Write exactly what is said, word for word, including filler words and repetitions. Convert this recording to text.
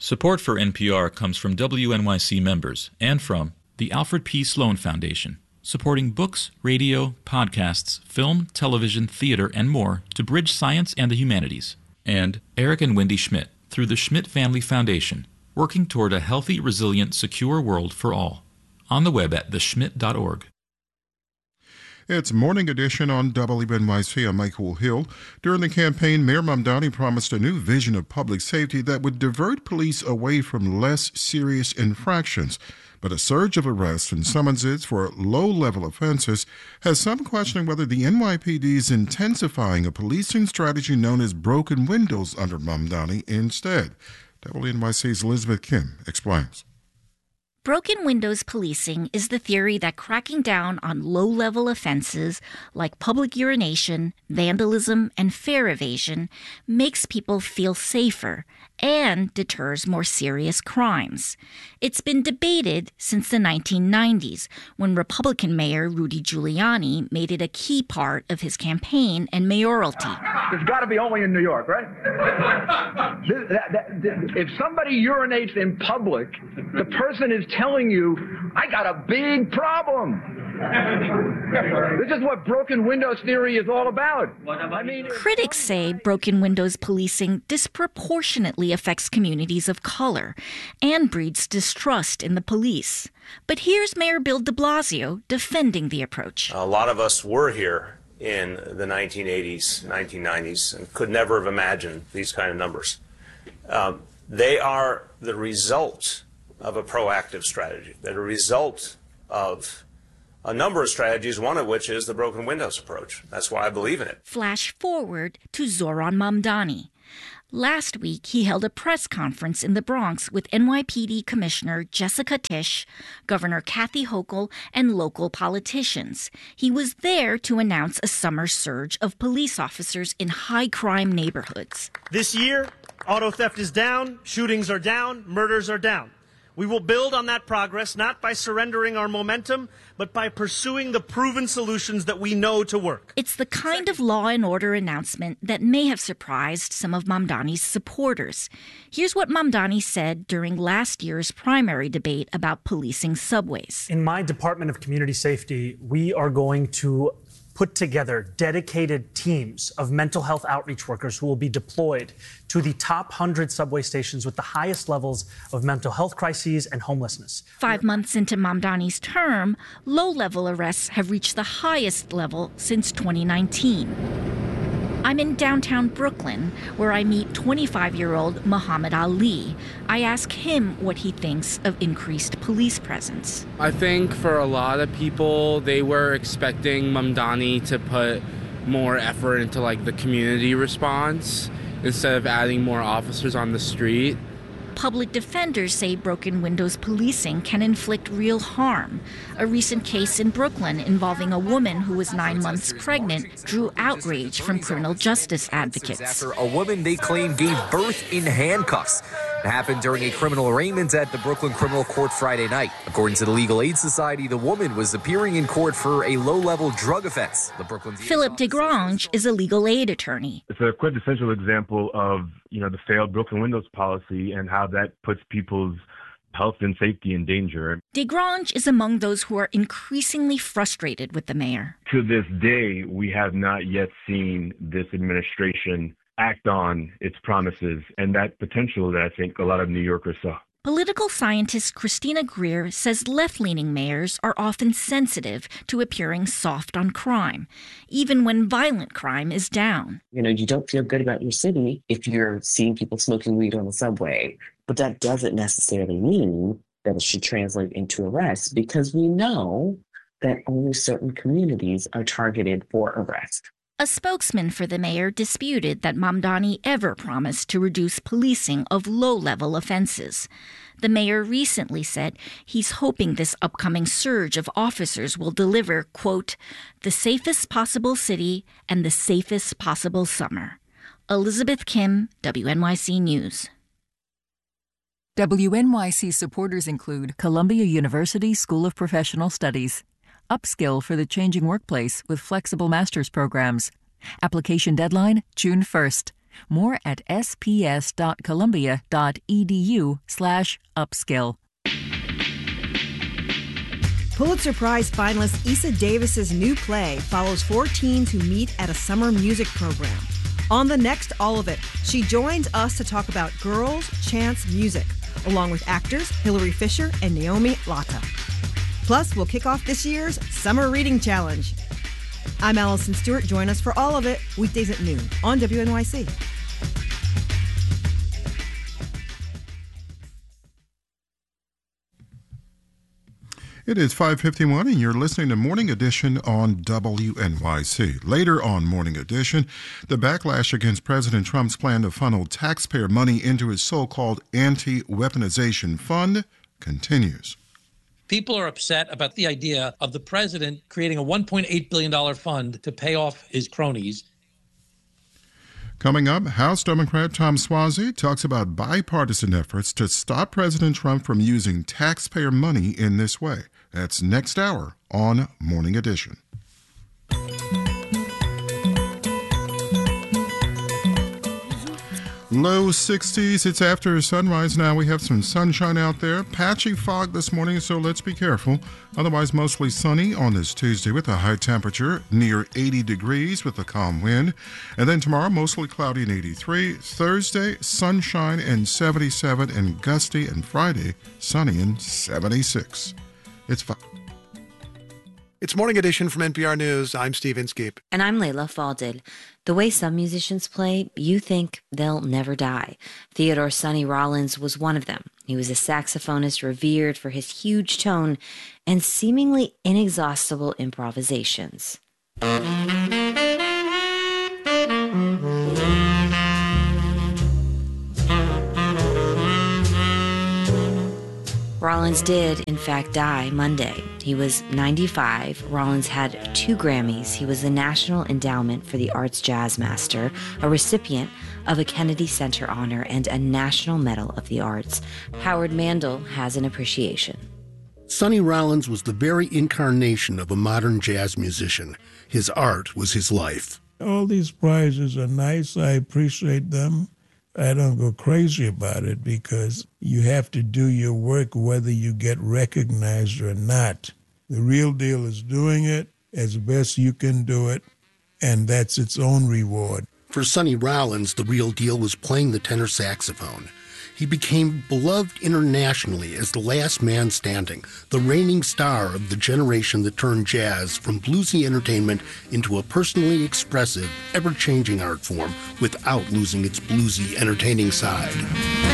Support for N P R comes from W N Y C members and from the Alfred P. Sloan Foundation, supporting books, radio, podcasts, film, television, theater, and more to bridge science and the humanities. And Eric and Wendy Schmidt through the Schmidt Family Foundation, working toward a healthy, resilient, secure world for all. On the web at the schmidt dot org. It's Morning Edition on W N Y C. I'm Michael Hill. During the campaign, Mayor Mamdani promised a new vision of public safety that would divert police away from less serious infractions. But a surge of arrests and summonses for low-level offenses has some questioning whether the N Y P D is intensifying a policing strategy known as broken windows under Mamdani instead. W N Y C's Elizabeth Kim explains. Broken windows policing is the theory that cracking down on low-level offenses like public urination, vandalism, and fare evasion makes people feel safer and deters more serious crimes. It's been debated since the nineteen nineties, when Republican Mayor Rudy Giuliani made it a key part of his campaign and mayoralty. It's got to be only in New York, right? this, that, that, if somebody urinates in public, the person is telling you, I got a big problem. This is what broken windows theory is all about. I mean, critics say broken windows policing disproportionately affects communities of color and breeds distrust in the police. But here's Mayor Bill de Blasio defending the approach. A lot of us were here in the nineteen eighties, nineteen nineties, and could never have imagined these kind of numbers. Um, they are the result of a proactive strategy. They're the result of a number of strategies, one of which is the broken windows approach. That's why I believe in it. Flash forward to Zohran Mamdani. Last week, he held a press conference in the Bronx with N Y P D Commissioner Jessica Tisch, Governor Kathy Hochul, and local politicians. He was there to announce a summer surge of police officers in high-crime neighborhoods. This year, auto theft is down, shootings are down, murders are down. We will build on that progress, not by surrendering our momentum, but by pursuing the proven solutions that we know to work. It's the kind of law and order announcement that may have surprised some of Mamdani's supporters. Here's what Mamdani said during last year's primary debate about policing subways. In my Department of Community Safety, we are going to put together dedicated teams of mental health outreach workers who will be deployed to the top one hundred subway stations with the highest levels of mental health crises and homelessness. Five months into Mamdani's term, low-level arrests have reached the highest level since twenty nineteen. I'm in downtown Brooklyn, where I meet twenty-five-year-old Muhammad Ali. I ask him what he thinks of increased police presence. I think for a lot of people, they were expecting Mamdani to put more effort into like the community response instead of adding more officers on the street. Public defenders say broken windows policing can inflict real harm. A recent case in Brooklyn involving a woman who was nine months pregnant drew outrage from criminal justice advocates. After a woman they claim gave birth in handcuffs. It happened during a criminal arraignment at the Brooklyn Criminal Court Friday night. According to the Legal Aid Society, the woman was appearing in court for a low-level drug offense. The Brooklyn Philip DeGrange is a legal aid attorney. It's a quintessential example of, you know, the failed broken windows policy and how that puts people's health and safety in danger. DeGrange is among those who are increasingly frustrated with the mayor. To this day, we have not yet seen this administration act on its promises and that potential that I think a lot of New Yorkers saw. Political scientist Christina Greer says left-leaning mayors are often sensitive to appearing soft on crime, even when violent crime is down. You know, you don't feel good about your city if you're seeing people smoking weed on the subway, but that doesn't necessarily mean that it should translate into arrests, because we know that only certain communities are targeted for arrest. A spokesman for the mayor disputed that Mamdani ever promised to reduce policing of low-level offenses. The mayor recently said he's hoping this upcoming surge of officers will deliver, quote, the safest possible city and the safest possible summer. Elizabeth Kim, W N Y C News. W N Y C supporters include Columbia University School of Professional Studies. Upskill for the changing workplace with flexible master's programs. Application deadline, June first. More at sps.columbia.edu slash upskill. Pulitzer Prize finalist Issa Davis's new play follows four teens who meet at a summer music program. On the next All of It, she joins us to talk about girls' chance music, along with actors Hilary Fisher and Naomi Latta. Plus, we'll kick off this year's Summer Reading Challenge. I'm Allison Stewart. Join us for All of It, weekdays at noon on W N Y C. It is five fifty-one, and you're listening to Morning Edition on W N Y C. Later on Morning Edition, the backlash against President Trump's plan to funnel taxpayer money into his so-called anti-weaponization fund continues. People are upset about the idea of the president creating a one point eight billion dollars fund to pay off his cronies. Coming up, House Democrat Tom Suozzi talks about bipartisan efforts to stop President Trump from using taxpayer money in this way. That's next hour on Morning Edition. Low sixties. It's after sunrise now. We have some sunshine out there. Patchy fog this morning, so let's be careful. Otherwise, mostly sunny on this Tuesday with a high temperature near eighty degrees with a calm wind. And then tomorrow, mostly cloudy and eighty-three. Thursday, sunshine and seventy-seven and gusty. And Friday, sunny and seventy-six. It's fun. It's Morning Edition from N P R News. I'm Steve Inskeep. And I'm Layla Falded. The way some musicians play, you think they'll never die. Theodore Sonny Rollins was one of them. He was a saxophonist revered for his huge tone and seemingly inexhaustible improvisations. Rollins did, in fact, die Monday. He was ninety-five. Rollins had two Grammys. He was the National Endowment for the Arts Jazz Master, a recipient of a Kennedy Center honor, and a National Medal of the Arts. Howard Mandel has an appreciation. Sonny Rollins was the very incarnation of a modern jazz musician. His art was his life. All these prizes are nice. I appreciate them. I don't go crazy about it because you have to do your work whether you get recognized or not. The real deal is doing it as best you can do it, and that's its own reward. For Sonny Rollins, the real deal was playing the tenor saxophone. He became beloved internationally as the last man standing, the reigning star of the generation that turned jazz from bluesy entertainment into a personally expressive, ever-changing art form without losing its bluesy, entertaining side.